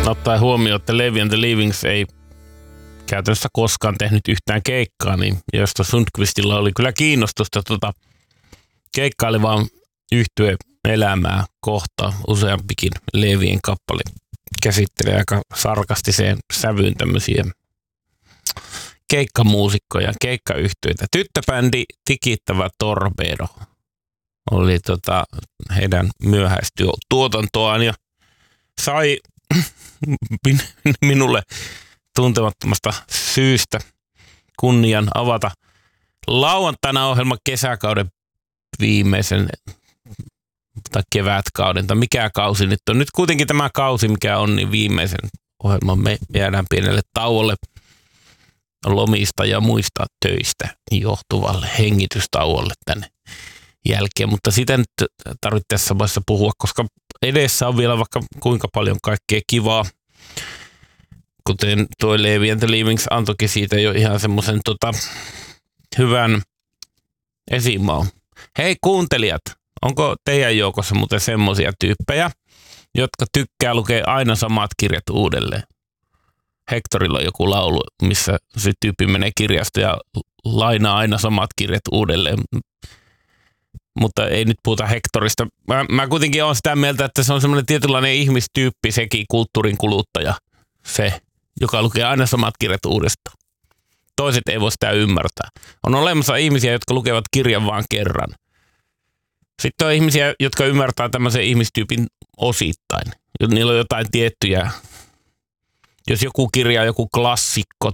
Ottaen huomioon, että Levi and the Leavings ei käytännössä koskaan tehnyt yhtään keikkaa, niin josta Sundqvistilla oli kyllä kiinnostusta keikkailevaan yhtye elämää kohtaan. Useampikin Levien kappale käsittelee aika sarkastiseen sävyyn tämmöisiä keikkamuusikkoja, keikkayhtyeitä. Tyttöbändi Tikittävä Torpedo oli heidän myöhäistyötuotantoaan ja sai minulle tuntemattomasta syystä kunnian avata lauantaina ohjelman kesäkauden viimeisen tai kevätkauden, tai mikä kausi nyt on. Nyt kuitenkin tämä kausi, mikä on, niin viimeisen ohjelman me jäädään pienelle tauolle lomista ja muista töistä johtuvalle hengitystauolle tänne jälkeen, mutta sitä nyt tarvitse tässä vaiheessa puhua, koska edessä on vielä vaikka kuinka paljon kaikkea kivaa, kuten toi Levi and the Leavings antoikin siitä jo ihan semmoisen hyvän esimaun. Hei kuuntelijat, onko teidän joukossa muuten semmoisia tyyppejä, jotka tykkää lukea aina samat kirjat uudelleen? Hectorilla on joku laulu, missä se tyyppi menee kirjasta ja lainaa aina samat kirjat uudelleen. Mutta ei nyt puhuta Hectorista. Mä kuitenkin olen sitä mieltä, että se on semmoinen tietynlainen ihmistyyppi, sekin kulttuurin kuluttaja. Se, joka lukee aina samat kirjat uudestaan. Toiset ei voi sitä ymmärtää. On olemassa ihmisiä, jotka lukevat kirjan vain kerran. Sitten on ihmisiä, jotka ymmärtää tämmöisen ihmistyypin osittain. Niillä on jotain tiettyjä, jos joku kirja on joku klassikko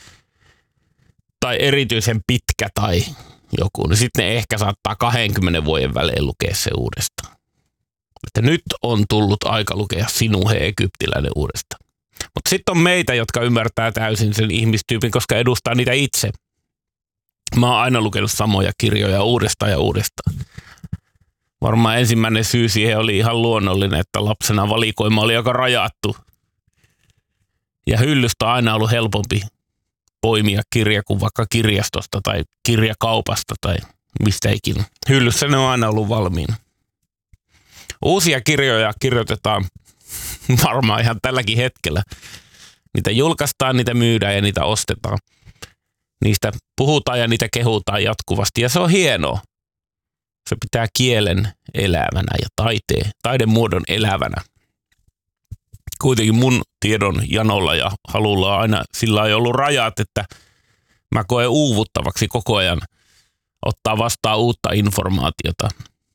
tai erityisen pitkä tai joku, niin sitten ne ehkä saattaa 20 vuoden välein lukea se uudestaan. Että nyt on tullut aika lukea Sinun he Egyptiläinen uudestaan. Mutta sitten on meitä, jotka ymmärtää täysin sen ihmistyypin, koska edustaa niitä itse. Mä oon aina lukenut samoja kirjoja uudestaan ja uudestaan. Varmaan ensimmäinen syy siihen oli ihan luonnollinen, että lapsena valikoima oli aika rajattu. Ja hyllystä on aina ollut helpompi poimia kirja kuin vaikka kirjastosta tai kirjakaupasta tai mistä ikinä. Hyllyssä ne on aina ollut valmiina. Uusia kirjoja kirjoitetaan varmaan ihan tälläkin hetkellä. Niitä julkaistaan, niitä myydään ja niitä ostetaan. Niistä puhutaan ja niitä kehutaan jatkuvasti ja se on hienoa. Se pitää kielen elävänä ja taidemuodon elävänä. Kuitenkin mun tiedon janolla ja halulla on aina sillä ei ollut rajat, että mä koen uuvuttavaksi koko ajan ottaa vastaan uutta informaatiota.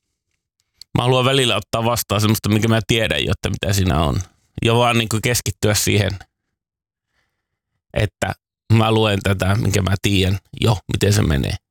Mä haluan välillä ottaa vastaan semmoista, minkä mä tiedän jo, että mitä siinä on. Ja vaan niin kuin keskittyä siihen, että mä luen tätä, minkä mä tiedän jo, miten se menee.